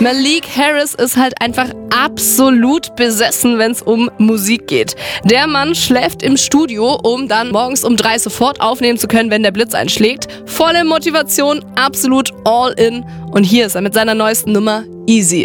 Malik Harris ist halt einfach absolut besessen, wenn es um Musik geht. Der Mann schläft im Studio, um dann morgens um 3 sofort aufnehmen zu können, wenn der Blitz einschlägt. Volle Motivation, absolut all in. Und hier ist er mit seiner neuesten Nummer Easy.